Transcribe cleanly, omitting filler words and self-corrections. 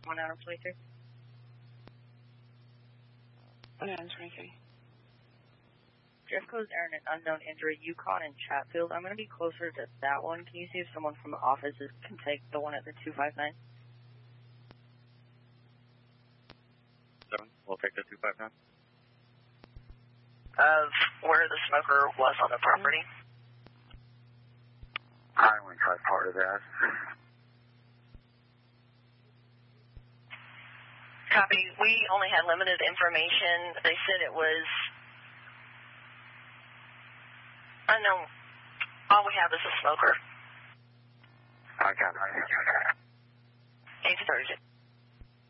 1 hour 23. 1 hour 23. Jeffco's Aaron, an unknown injury, Yukon and Chatfield. I'm going to be closer to that one. Can you see if someone from the office can take the one at the 259? 7, we'll take the 259. Of where the smoker was on the property. I went try part of that. Copy. We only had limited information. They said it was unknown. All we have is a smoker. I got it. 830.